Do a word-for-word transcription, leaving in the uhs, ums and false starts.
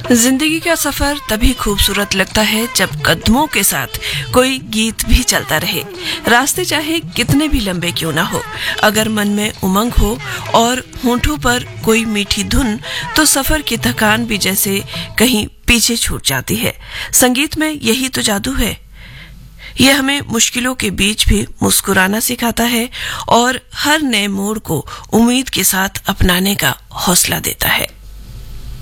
जिंदगी का सफर तभी खूबसूरत लगता है जब कदमों के साथ कोई गीत भी चलता रहे। रास्ते चाहे कितने भी लंबे क्यों ना हो, अगर मन में उमंग हो और होंठों पर कोई मीठी धुन, तो सफर की थकान भी जैसे कहीं पीछे छूट जाती है। संगीत में यही तो जादू है। यह हमें मुश्किलों के बीच भी मुस्कुराना सिखाता है और हर नए मोड़ को उम्मीद के साथ अपनाने का हौसला देता है।